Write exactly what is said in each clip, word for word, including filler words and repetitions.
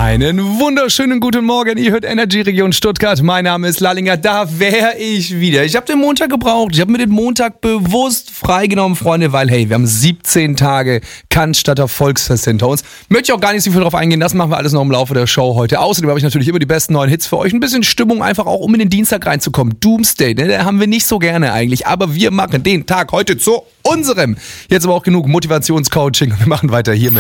Einen wunderschönen guten Morgen, ihr hört Energy Region Stuttgart. Mein Name ist Lallinger, da wäre ich wieder. Ich habe den Montag gebraucht, ich habe mir den Montag bewusst freigenommen, Freunde, weil hey, wir haben siebzehn Tage Cannstatter Volksfest hinter uns. Möchte ich auch gar nicht so viel drauf eingehen, das machen wir alles noch im Laufe der Show heute. Außerdem habe ich natürlich immer die besten neuen Hits für euch. Ein bisschen Stimmung einfach auch, um in den Dienstag reinzukommen. Doomsday, ne, den haben wir nicht so gerne eigentlich, aber wir machen den Tag heute zu unserem. Jetzt aber auch genug Motivationscoaching und wir machen weiter hiermit.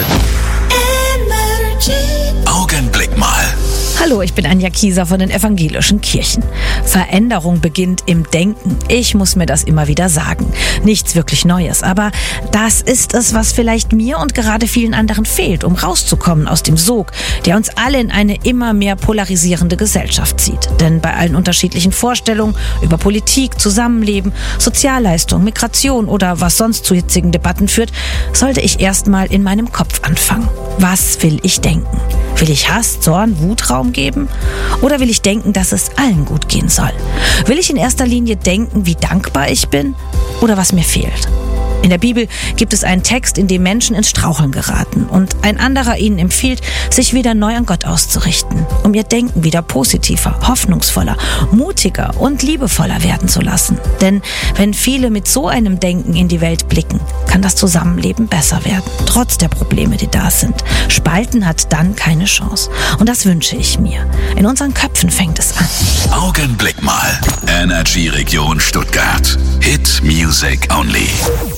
Augenblick mal. Hallo, ich bin Anja Kieser von den Evangelischen Kirchen. Veränderung beginnt im Denken. Ich muss mir das immer wieder sagen. Nichts wirklich Neues, aber das ist es, was vielleicht mir und gerade vielen anderen fehlt, um rauszukommen aus dem Sog, der uns alle in eine immer mehr polarisierende Gesellschaft zieht. Denn bei allen unterschiedlichen Vorstellungen über Politik, Zusammenleben, Sozialleistung, Migration oder was sonst zu hitzigen Debatten führt, sollte ich erstmal in meinem Kopf anfangen. Was will ich denken? Will ich Hass, Zorn, Wut Raum geben? Oder will ich denken, dass es allen gut gehen soll? Will ich in erster Linie denken, wie dankbar ich bin oder was mir fehlt? In der Bibel gibt es einen Text, in dem Menschen ins Straucheln geraten und ein anderer ihnen empfiehlt, sich wieder neu an Gott auszurichten, um ihr Denken wieder positiver, hoffnungsvoller, mutiger und liebevoller werden zu lassen. Denn wenn viele mit so einem Denken in die Welt blicken, kann das Zusammenleben besser werden, trotz der Probleme, die da sind. Spalten hat dann keine Chance. Und das wünsche ich mir. In unseren Köpfen fängt es an. Augenblick mal. Energy Region Stuttgart. Hit Music Only.